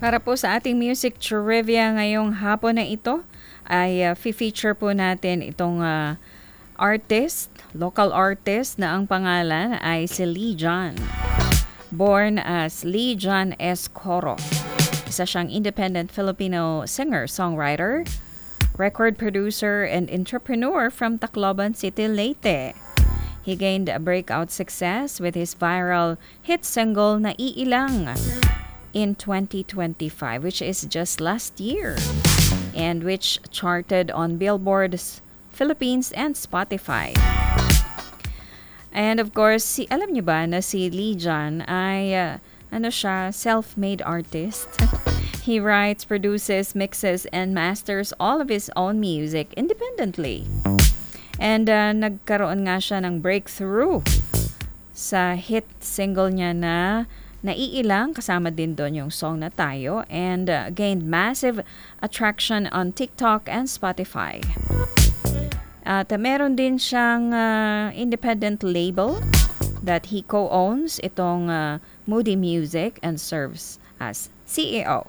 Para po sa ating music trivia ngayong hapon na ito, ay feature po natin itong artist, local artist na ang pangalan ay si Lee John. Born as Lee John S. Coro. Isa siyang independent Filipino singer-songwriter, record producer, and entrepreneur from Tacloban City, Leyte. He gained a breakout success with his viral hit single na Iilang in 2025, which is just last year, and which charted on Billboard's Philippines and Spotify. And of course, alam niyo ba na si Lee John ay self-made artist. He writes, produces, mixes, and masters all of his own music independently. And nagkaroon nga siya ng breakthrough sa hit single niya na Naiilang, kasama din doon yung song na Tayo, and gained massive attraction on TikTok and Spotify. At meron din siyang independent label that he co-owns, itong Moody Music, and serves as CEO.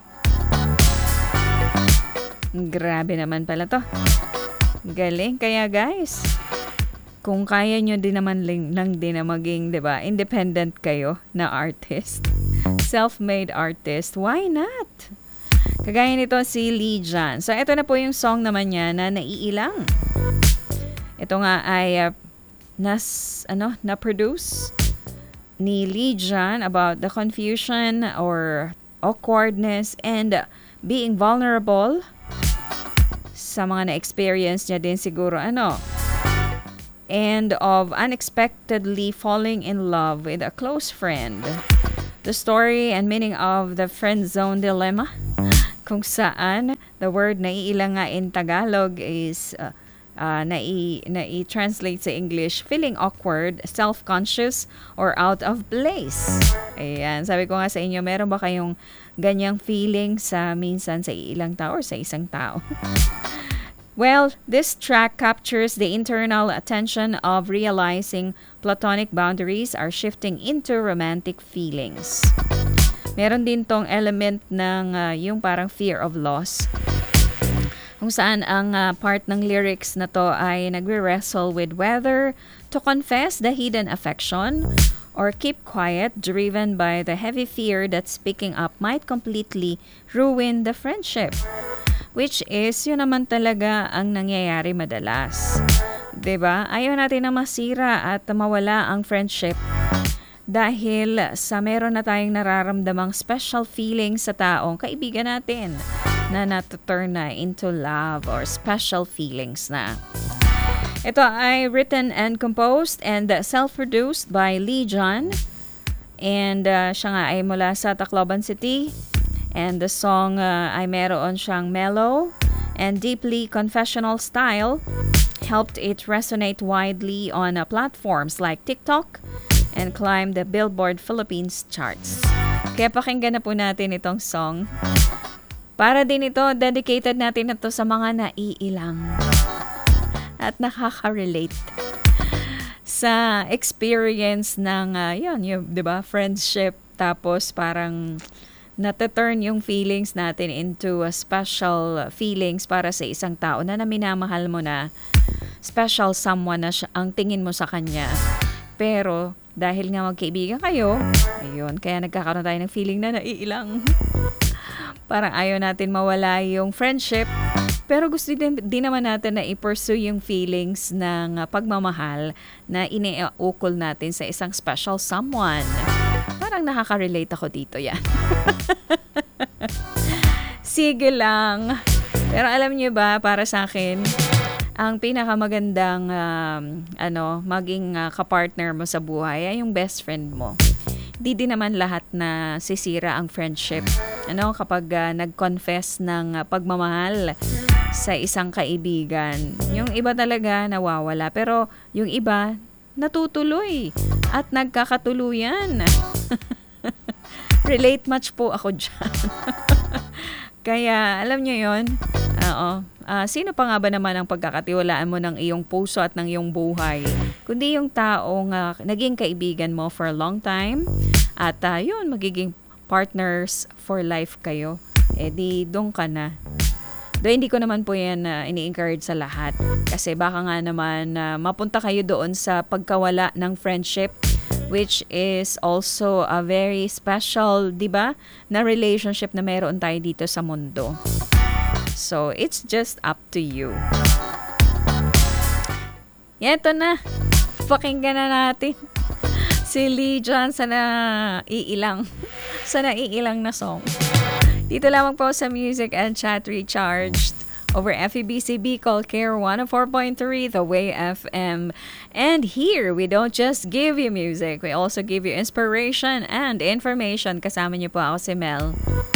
Grabe naman pala to. Galing. Kaya guys, kung kaya nyo din naman lang din na maging, di ba, independent kayo na artist, self-made artist, why not? Kagaya nito si Lee John. So, ito na po yung song naman niya na Naiilang. Ito nga ay na-produce ni Lee John about the confusion or awkwardness and being vulnerable sa mga na-experience niya din siguro and of unexpectedly falling in love with a close friend. The story and meaning of the friend zone dilemma, kung saan the word naiilang nga in Tagalog is nai-translate sa English, feeling awkward, self-conscious, or out of place. Ayan, sabi ko nga sa inyo, meron ba kayong ganyang feeling sa minsan sa ilang tao or sa isang tao? Well, this track captures the internal tension of realizing platonic boundaries are shifting into romantic feelings. Meron din tong element ng yung parang fear of loss, kung saan ang part ng lyrics na to ay nagre-wrestle with whether to confess the hidden affection or keep quiet, driven by the heavy fear that speaking up might completely ruin the friendship. Which is, yun naman talaga ang nangyayari madalas. 'Di ba? Ayaw natin na masira at mawala ang friendship dahil sa meron na tayong nararamdamang special feelings sa taong kaibigan natin na natu-turn na into love or special feelings na. Ito ay written and composed and self-produced by Lee John. And siya nga ay mula sa Tacloban City. And the song ay meron siyang mellow and deeply confessional style, helped it resonate widely on platforms like TikTok and climb the Billboard Philippines charts. Kaya pakinggan na po natin itong song. Para din ito, dedicated natin ito sa mga naiilang at nakaka-relate sa experience ng, yung, di ba, friendship, tapos parang nata-turn yung feelings natin into a special feelings para sa isang tao na minamahal mo na, special someone na ang tingin mo sa kanya. Pero dahil nga magkaibigan kayo, ayun, kaya nagkakaroon tayo ng feeling na naiilang. Parang ayaw natin mawala yung friendship, pero gusto din naman natin na i-pursue yung feelings ng pagmamahal na iniukol natin sa isang special someone. Parang nakaka-relate ako dito yan. Sige lang. Pero alam niyo ba, para sa akin, ang pinakamagandang maging kapartner mo sa buhay ay yung best friend mo. Di din naman lahat na sisira ang friendship. Kapag nag-confess ng pagmamahal sa isang kaibigan. Yung iba talaga nawawala, pero yung iba natutuloy at nagkakatuluyan. Relate much po ako dyan. Kaya, alam nyo yun? Sino pa nga ba naman ang pagkakatiwalaan mo ng iyong puso at ng iyong buhay? Kundi yung taong naging kaibigan mo for a long time. At yun, magiging partners for life kayo, eh di doon ka na. Do hindi ko naman po yan ini-encourage sa lahat. Kasi baka nga naman mapunta kayo doon sa pagkawala ng friendship, which is also a very special, di ba, na relationship na meron tayo dito sa mundo. So, it's just up to you. Eto na. Pakinggan na natin. Si Lee John sa naiilang. Sa naiilang na song. Dito lamang po sa Music and Chat Recharged over FEBC Bicol Care 104.3 The Way FM. And here, we don't just give you music, we also give you inspiration and information. Kasama niyo po ako si Mel.